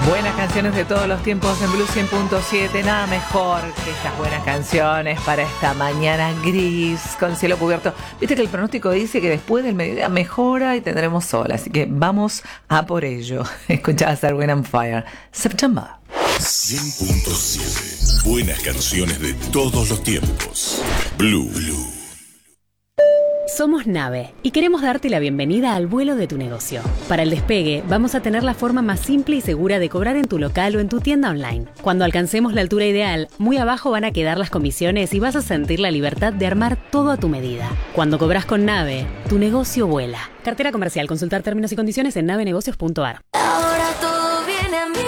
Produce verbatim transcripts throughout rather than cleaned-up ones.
Buenas canciones de todos los tiempos en Blue cien punto siete. Nada mejor que estas buenas canciones para esta mañana gris con cielo cubierto. Viste que el pronóstico dice que después del mediodía mejora y tendremos sol, así que vamos a por ello. Escuchá a Wind and Fire, September. cien punto siete. Buenas canciones de todos los tiempos. Blue. Blue. Somos Nave y queremos darte la bienvenida al vuelo de tu negocio. Para el despegue, vamos a tener la forma más simple y segura de cobrar en tu local o en tu tienda online. Cuando alcancemos la altura ideal, muy abajo van a quedar las comisiones y vas a sentir la libertad de armar todo a tu medida. Cuando cobras con Nave, tu negocio vuela. Cartera comercial. Consultar términos y condiciones en navenegocios punto a r. Ahora todo viene a mí.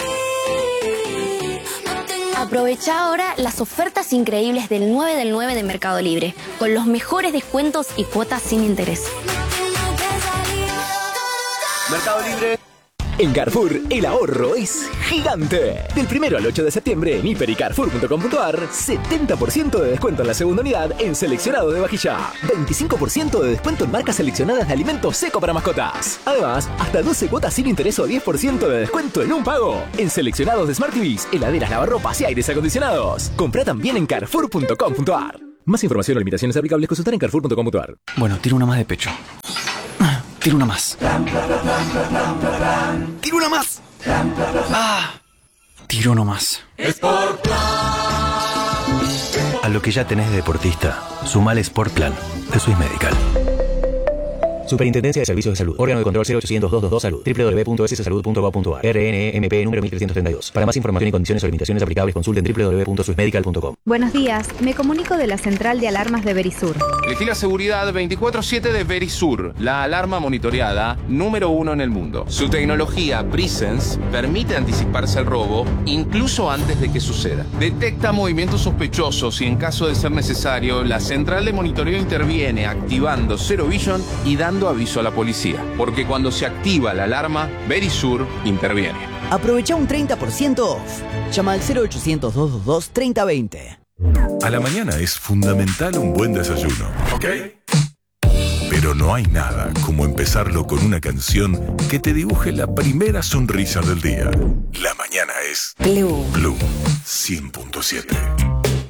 Aprovecha ahora las ofertas increíbles del nueve del nueve de Mercado Libre, con los mejores descuentos y cuotas sin interés. Mercado Libre. En Carrefour, el ahorro es gigante. Del primero al ocho de septiembre en hiper y carrefour punto com punto a r, setenta por ciento de descuento en la segunda unidad en seleccionado de vajilla. veinticinco por ciento de descuento en marcas seleccionadas de alimentos seco para mascotas. Además, hasta doce cuotas sin interés o diez por ciento de descuento en un pago. En seleccionados de Smart T Vs, heladeras, lavarropas y aires acondicionados. Comprá también en carrefour punto com punto a r. Más información o limitaciones aplicables consultar en carrefour punto com punto a r. Bueno, tiro una más de pecho. Tiro una más. Tiro una más. Ah, tiro no más. A lo que ya tenés de deportista, sumale Sport Plan de Swiss Medical. Superintendencia de Servicios de Salud. Órgano de control cero ochocientos dos veintidos Salud. doble u doble u doble u punto s salud punto gov punto a r. R N E M P número mil trescientos treinta y dos. Para más información y condiciones o limitaciones aplicables, consulten doble u doble u doble u punto swiss medical punto com. Buenos días, me comunico de la central de alarmas de Verisur. Elegí la seguridad veinticuatro siete de Verisur, la alarma monitoreada número uno en el mundo. Su tecnología Presence permite anticiparse al robo incluso antes de que suceda. Detecta movimientos sospechosos y en caso de ser necesario, la central de monitoreo interviene activando Zero Vision y dando aviso a la policía. Porque cuando se activa la alarma, Verisur interviene. Aprovecha un treinta por ciento off. Llama al cero ochocientos, doscientos veintidós, treinta veinte. A la mañana es fundamental un buen desayuno, ¿ok? Pero no hay nada como empezarlo con una canción que te dibuje la primera sonrisa del día. La mañana es Blue. Blue cien punto siete.